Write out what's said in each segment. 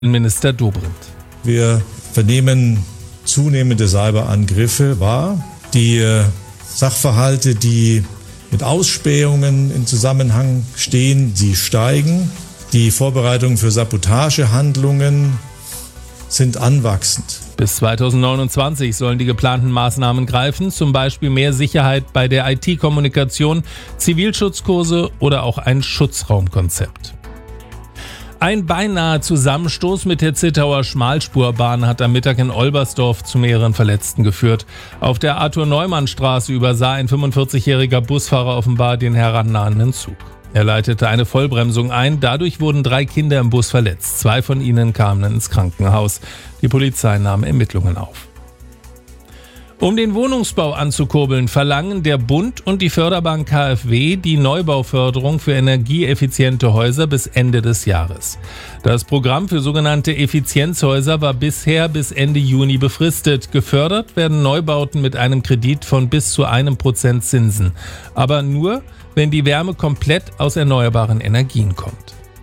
Minister Dobrindt. Wir vernehmen zunehmende Cyberangriffe wahr. Die Sachverhalte, die mit Ausspähungen in Zusammenhang stehen, sie steigen. Die Vorbereitungen für Sabotagehandlungen sind anwachsend. Bis 2029 sollen die geplanten Maßnahmen greifen, zum Beispiel mehr Sicherheit bei der IT-Kommunikation, Zivilschutzkurse oder auch ein Schutzraumkonzept. Ein beinahe Zusammenstoß mit der Zittauer Schmalspurbahn hat am Mittag in Olbersdorf zu mehreren Verletzten geführt. Auf der Arthur-Neumann-Straße übersah ein 45-jähriger Busfahrer offenbar den herannahenden Zug. Er leitete eine Vollbremsung ein, dadurch wurden 3 Kinder im Bus verletzt. 2 von ihnen kamen ins Krankenhaus. Die Polizei nahm Ermittlungen auf. Um den Wohnungsbau anzukurbeln, verlangen der Bund und die Förderbank KfW die Neubauförderung für energieeffiziente Häuser bis Ende des Jahres. Das Programm für sogenannte Effizienzhäuser war bisher bis Ende Juni befristet. Gefördert werden Neubauten mit einem Kredit von bis zu 1% Zinsen. Aber nur, wenn die Wärme komplett aus erneuerbaren Energien kommt.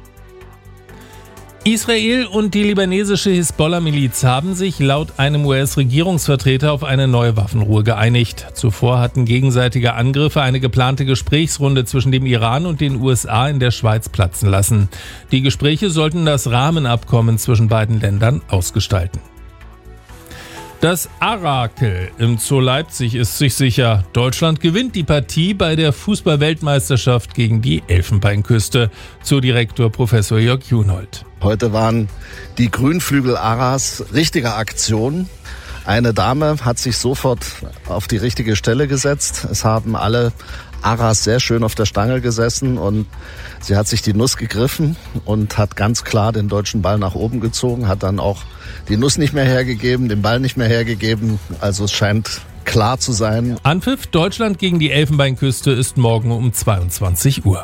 Israel und die libanesische Hisbollah-Miliz haben sich laut einem US-Regierungsvertreter auf eine neue Waffenruhe geeinigt. Zuvor hatten gegenseitige Angriffe eine geplante Gesprächsrunde zwischen dem Iran und den USA in der Schweiz platzen lassen. Die Gespräche sollten das Rahmenabkommen zwischen beiden Ländern ausgestalten. Das Orakel im Zoo Leipzig ist sich sicher. Deutschland gewinnt die Partie bei der Fußball-Weltmeisterschaft gegen die Elfenbeinküste. Zoodirektor Professor Jörg Junold. Heute waren die Grünflügel-Aras richtige Aktion. Eine Dame hat sich sofort auf die richtige Stelle gesetzt. Es haben alle Aras sehr schön auf der Stange gesessen und sie hat sich die Nuss gegriffen und hat ganz klar den deutschen Ball nach oben gezogen, hat dann auch die Nuss nicht mehr hergegeben, den Ball nicht mehr hergegeben. Also es scheint klar zu sein. Anpfiff Deutschland gegen die Elfenbeinküste ist morgen um 22 Uhr.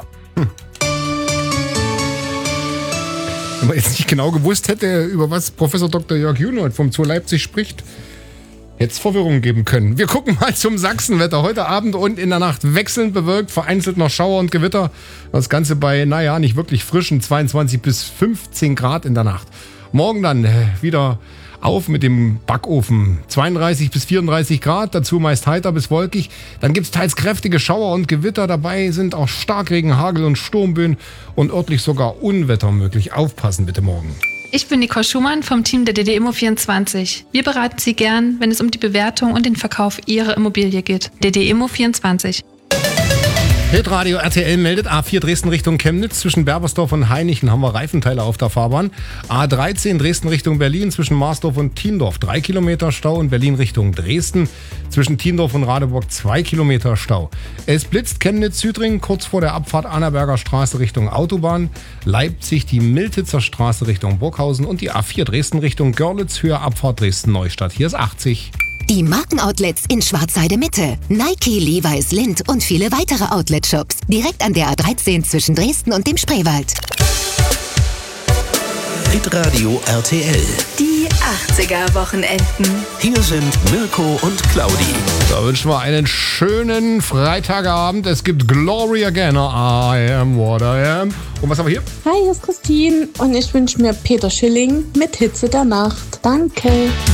Wenn man jetzt nicht genau gewusst hätte, über was Professor Dr. Jörg Junold vom Zoo Leipzig spricht, hätte es Verwirrung geben können. Wir gucken mal zum Sachsenwetter. Heute Abend und in der Nacht wechselnd bewölkt, vereinzelt noch Schauer und Gewitter. Das Ganze bei, nicht wirklich frischen 22 bis 15 Grad in der Nacht. Morgen dann wieder auf mit dem Backofen. 32 bis 34 Grad, dazu meist heiter bis wolkig. Dann gibt es teils kräftige Schauer und Gewitter. Dabei sind auch Starkregen, Hagel und Sturmböen und örtlich sogar Unwetter möglich. Aufpassen bitte morgen. Ich bin Nicole Schumann vom Team der DD-Immo24. Wir beraten Sie gern, wenn es um die Bewertung und den Verkauf Ihrer Immobilie geht. DD-Immo24. Hitradio RTL meldet A4 Dresden Richtung Chemnitz. Zwischen Berbersdorf und Hainichen haben wir Reifenteile auf der Fahrbahn. A13 Dresden Richtung Berlin zwischen Marsdorf und Thiendorf 3 Kilometer Stau und Berlin Richtung Dresden. Zwischen Thiendorf und Radeburg 2 Kilometer Stau. Es blitzt Chemnitz-Südring kurz vor der Abfahrt Annaberger Straße Richtung Autobahn. Leipzig die Miltitzer Straße Richtung Burghausen und die A4 Dresden Richtung Görlitz Höhe Abfahrt Dresden-Neustadt. Hier ist 80. Die Markenoutlets in Schwarzheide Mitte. Nike, Levi's, Lindt und viele weitere Outlet-Shops. Direkt an der A13 zwischen Dresden und dem Spreewald. Hitradio RTL. Die 80er-Wochenenden. Hier sind Mirko und Claudi. Da wünschen wir einen schönen Freitagabend. Es gibt Glory Again. I am what I am. Und was haben wir hier? Hi, hier ist Christine und ich wünsche mir Peter Schilling mit Hitze der Nacht. Danke.